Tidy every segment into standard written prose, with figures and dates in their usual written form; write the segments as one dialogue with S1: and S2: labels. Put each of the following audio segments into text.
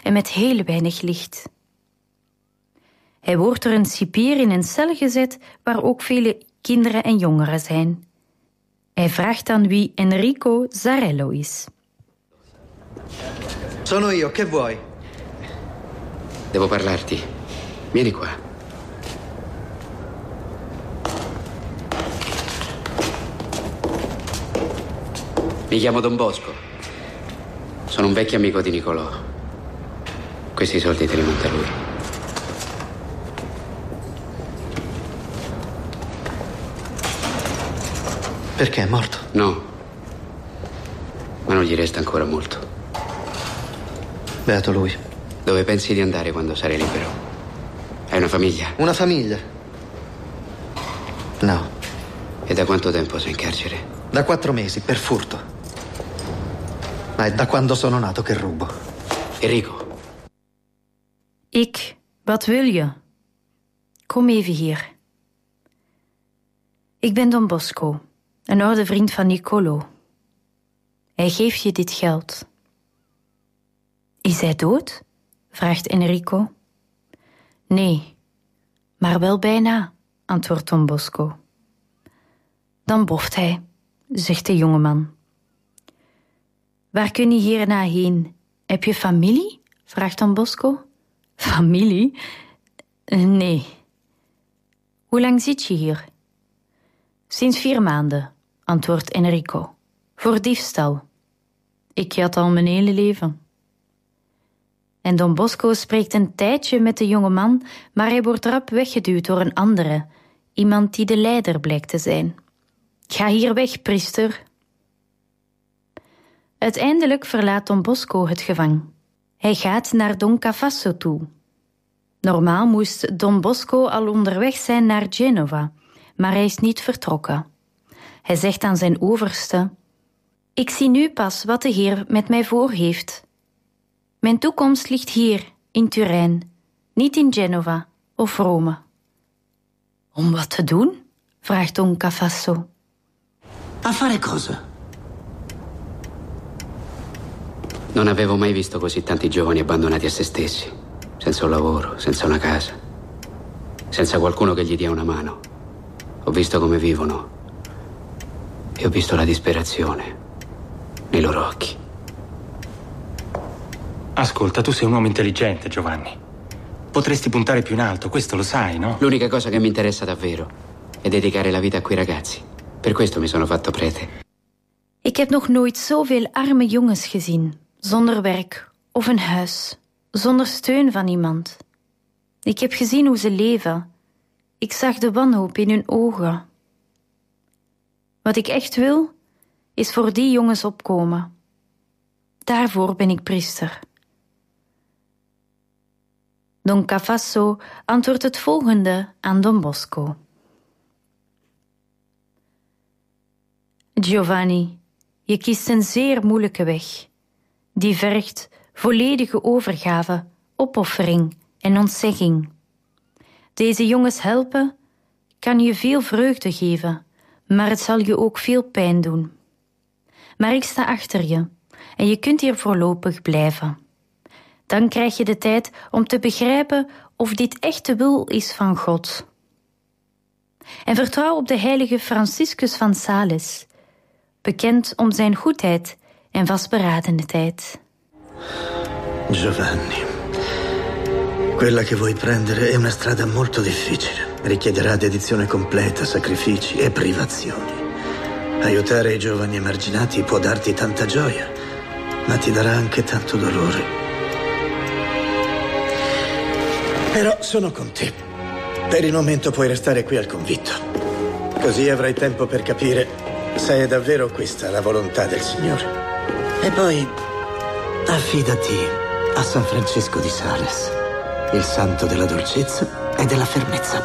S1: en met heel weinig licht. Hij wordt door een cipier in een cel gezet waar ook vele kinderen en jongeren zijn. Hij vraagt aan wie Enrico Zarello is.
S2: Sono io, che vuoi?
S3: Devo parlarti. Vieni qua. Mi chiamo Don Bosco. Sono un vecchio amico di Nicolò. Questi soldi te li monta lui.
S2: Perché è morto?
S3: No. Ma non gli resta ancora molto.
S2: Beato lui.
S3: Dove pensi di andare quando sarai libero? Hai una famiglia?
S2: Una famiglia? No.
S3: E da quanto tempo sei in carcere?
S2: Da 4 mesi, per furto. Ma è da quando sono nato che rubo.
S3: Enrico.
S1: Wat wil je? Kom even hier. Ik ben Don Bosco, een oude vriend van Niccolò. Hij geeft je dit geld. Is hij dood? Vraagt Enrico. Nee, maar wel bijna, antwoordt Don Bosco. Dan boft hij, zegt de jongeman. Waar kun je hierna heen? Heb je familie? Vraagt Don Bosco. Familie? Nee. Hoe lang zit je hier? Sinds 4 maanden, antwoordt Enrico. Voor diefstal. Ik jat al mijn hele leven. En Don Bosco spreekt een tijdje met de jongeman, maar hij wordt rap weggeduwd door een andere, iemand die de leider blijkt te zijn. Ga hier weg, priester. Uiteindelijk verlaat Don Bosco het gevang. Hij gaat naar Don Cavasso toe. Normaal moest Don Bosco al onderweg zijn naar Genova, maar hij is niet vertrokken. Hij zegt aan zijn overste: ik zie nu pas wat de Heer met mij voor heeft. Mijn toekomst ligt hier, in Turijn, niet in Genova of Rome. Om wat te doen? Vraagt Don Cavasso.
S4: A fare cosa?
S3: Non avevo mai visto così tanti giovani abbandonati a se stessi, senza un lavoro, senza una casa, senza qualcuno che gli dia una mano. Ho visto come vivono e ho visto la disperazione nei loro occhi.
S5: Ascolta, tu sei un uomo intelligente, Giovanni. Potresti puntare più in alto, questo lo sai, no?
S3: L'unica cosa che mi interessa davvero è dedicare la vita a quei ragazzi. Per questo mi sono fatto prete.
S1: Ik heb nog nooit zoveel arme jongens gezien, zonder werk of een huis, zonder steun van iemand. Ik heb gezien hoe ze leven. Ik zag de wanhoop in hun ogen. Wat ik echt wil, is voor die jongens opkomen. Daarvoor ben ik priester. Don Cavasso antwoordt het volgende aan Don Bosco. Giovanni, je kiest een zeer moeilijke weg. Die vergt volledige overgave, opoffering en ontzegging. Deze jongens helpen kan je veel vreugde geven, maar het zal je ook veel pijn doen. Maar ik sta achter je en je kunt hier voorlopig blijven. Dan krijg je de tijd om te begrijpen of dit echt de wil is van God. En vertrouw op de heilige Franciscus van Sales, bekend om zijn goedheid en vastberadenheid.
S4: Giovanni, quella che vuoi prendere è una strada molto difficile. Richiederà dedizione completa, sacrifici e privazioni. Aiutare i giovani emarginati può darti tanta gioia, ma ti darà anche tanto dolore. Però sono con te. Per il momento puoi restare qui al convitto. Così avrai tempo per capire se è davvero questa la volontà del Signore. E poi affidati a San Francesco di Sales, il santo della dolcezza e della fermezza.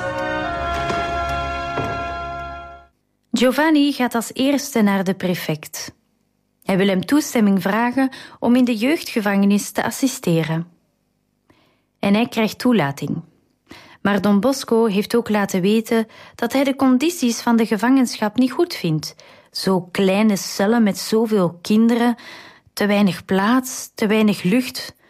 S1: Giovanni gaat als eerste naar de prefect. Hij wil hem toestemming vragen om in de jeugdgevangenis te assisteren. En hij krijgt toelating. Maar Don Bosco heeft ook laten weten dat hij de condities van de gevangenschap niet goed vindt. Zo kleine cellen met zoveel kinderen, te weinig plaats, te weinig lucht,